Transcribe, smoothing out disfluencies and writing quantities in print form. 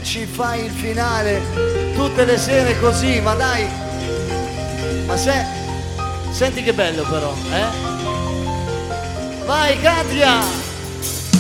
non ci fai il finale tutte le sere così, ma dai, ma senti che bello però, eh? Vai Katia!